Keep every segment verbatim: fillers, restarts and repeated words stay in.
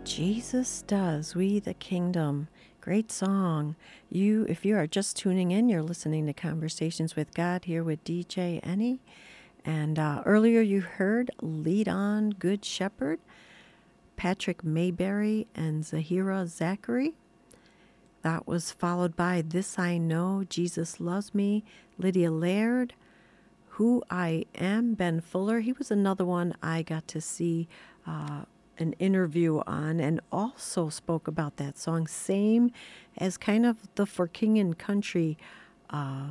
Jesus does. We the kingdom. Great song. You, if you are just tuning in, you're listening to Conversations with God here with D J Ennie. And uh, earlier you heard Lead On Good Shepherd, Patrick Mayberry and Zahira Zachary. That was followed by This I Know, Jesus Loves Me, Lydia Laird, Who I Am, Ben Fuller. He was another one I got to see uh, an interview on and also spoke about that song. Same as kind of the For King and Country, uh,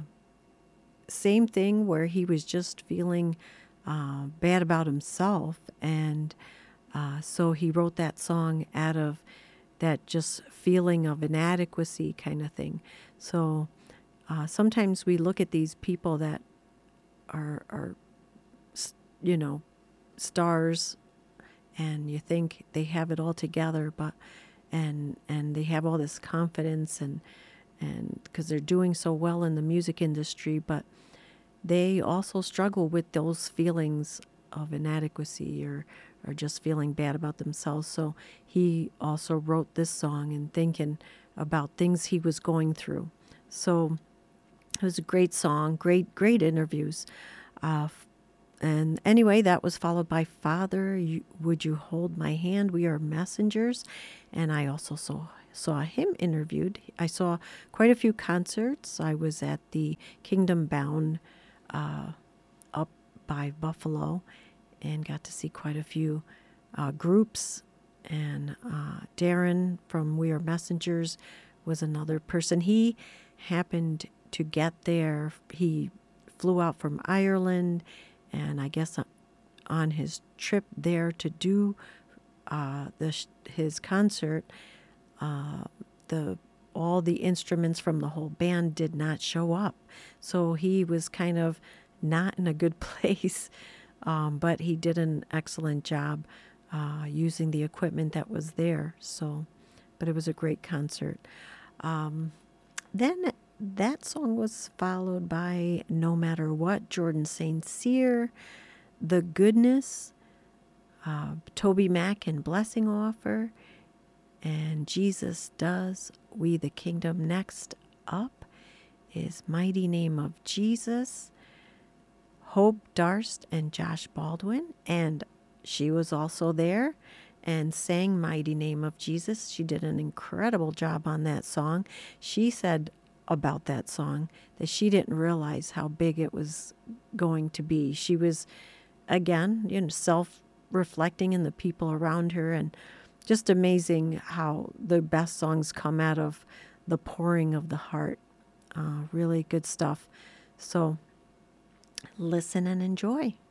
same thing where he was just feeling uh, bad about himself. And uh, so he wrote that song out of that just feeling of inadequacy kind of thing. So uh, sometimes we look at these people that are, are, you know, stars, and you think they have it all together, but and and they have all this confidence and and because they're doing so well in the music industry, but they also struggle with those feelings of inadequacy or or just feeling bad about themselves. So he also wrote this song and thinking about things he was going through. So it was a great song, great, great interviews. Uh, and anyway, that was followed by Father, you, Would You Hold My Hand? We Are Messengers. And I also saw, saw him interviewed. I saw quite a few concerts. I was at the Kingdom Bound uh, up by Buffalo and got to see quite a few uh, groups. And uh, Darren from We Are Messengers was another person. He happened to get there. He flew out from Ireland, and I guess on his trip there to do uh, the his concert, uh, the all the instruments from the whole band did not show up. So he was kind of not in a good place, um, but he did an excellent job uh, using the equipment that was there. So, but it was a great concert. Um, then that song was followed by No Matter What, Jordan Saint Cyr, The Goodness, uh, Toby Mac and Blessing Offer, and Jesus Does, We the Kingdom. Next up is Mighty Name of Jesus, Hope Darst and Josh Baldwin, and she was also there and sang Mighty Name of Jesus. She did an incredible job on that song. She said about that song that she didn't realize how big it was going to be. She was, again, you know, self-reflecting in the people around her, and just amazing how the best songs come out of the pouring of the heart. Uh, really good stuff. So listen and enjoy.